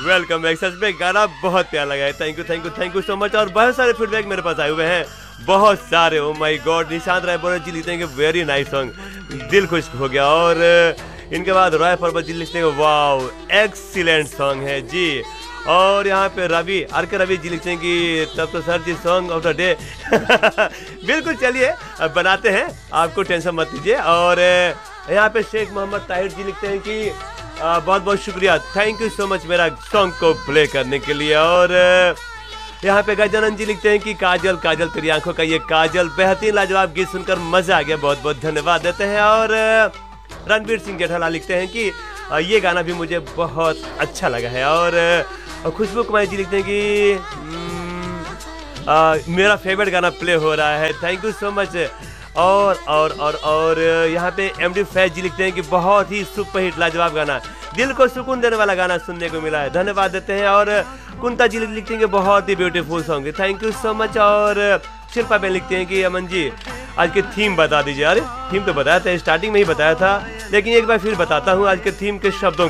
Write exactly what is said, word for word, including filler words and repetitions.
Welcome back. सच में गाना बहुत प्यारा लगा है। Thank you thank you thank you so much. और बहुत सारे फीडबैक मेरे पास आए हुए हैं, बहुत सारे। ओ माय गॉड, निशांत राय बोरे जी लिखते हैं कि वेरी नाइस सॉन्ग, दिल खुश हो गया। और इनके बाद राय पर्वत जी लिखते हैं वाओ एक्सीलेंट सॉन्ग है जी। और यहाँ पे रवि आर के रवि जी लिखते हैं कि तब तो sir ji song of the day. बिल्कुल, चलिए अब बनाते हैं, आपको टेंशन मत लीजिए। और यहाँ पे शेख मोहम्मद ताहिर जी लिखते हैं कि आ, बहुत बहुत शुक्रिया, थैंक यू सो मच मेरा सॉन्ग को प्ले करने के लिए। और यहाँ पे गजानंद जी लिखते हैं कि काजल काजल तेरी आंखों का ये काजल, बेहतरीन लाजवाब गीत सुनकर मजा आ गया, बहुत बहुत धन्यवाद देते हैं। और रणवीर सिंह जेठालाल लिखते हैं कि ये गाना भी मुझे बहुत अच्छा लगा है। और खुशबू कुमारी जी लिखते हैं कि आ, मेरा फेवरेट गाना प्ले हो रहा है, थैंक यू सो मच। और और और और यहाँ पे एमडी फैज जी लिखते हैं कि बहुत ही सुपरहिट लाजवाब गाना, दिल को सुकून देने वाला गाना सुनने को मिला है, धन्यवाद देते हैं। और कुंता जी लिखते हैं कि बहुत ही ब्यूटीफुल सॉन्ग है, थैंक यू सो मच। और शिल्पा बहन लिखते हैं कि अमन जी आज के थीम बता दीजिए। अरे थीम तो बताया था, स्टार्टिंग में ही बताया था, लेकिन एक बार फिर बताता हूँ आज के थीम के शब्दों